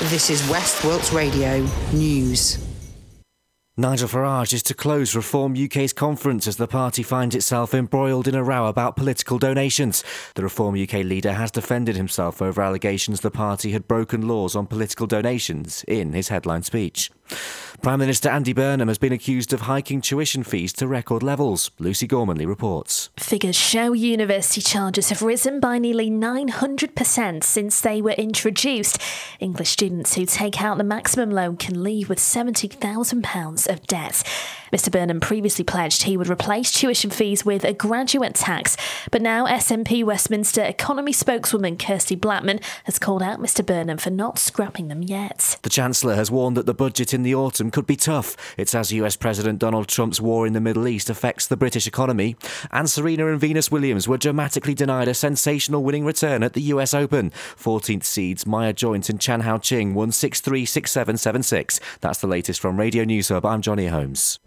This is West Wilts Radio News. Nigel Farage is to close Reform UK's conference as the party finds itself embroiled in a row about political donations. The Reform UK leader has defended himself over allegations the party had broken laws on political donations in his headline speech. Prime Minister Andy Burnham has been accused of hiking tuition fees to record levels. Lucy Gormanley reports. Figures show university charges have risen by nearly 900% since they were introduced. English students who take out the maximum loan can leave with £70,000 of debt. Mr Burnham previously pledged he would replace tuition fees with a graduate tax, but now SNP Westminster economy spokeswoman Kirsty Blackman has called out Mr Burnham for not scrapping them yet. The Chancellor has warned that the budget in the autumn could be tough. It's as US President Donald Trump's war in the Middle East affects the British economy. And Serena and Venus Williams were dramatically denied a sensational winning return at the US Open. 14th seeds Maya Joint and Chan Hao Ching won 6-3, 6-7, 7-6. That's the latest from Radio News Hub. I'm Johnny Holmes.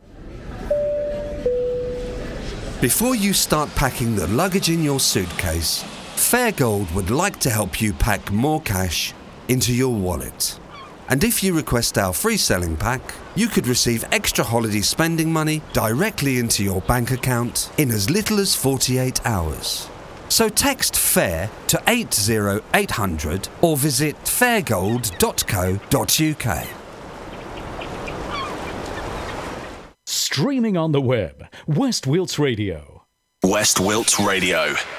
Before you start packing the luggage in your suitcase, Fairgold would like to help you pack more cash into your wallet. And if you request our free selling pack, you could receive extra holiday spending money directly into your bank account in as little as 48 hours. So text FAIR to 80800 or visit fairgold.co.uk. Streaming on the web, West Wilts Radio. West Wilts Radio.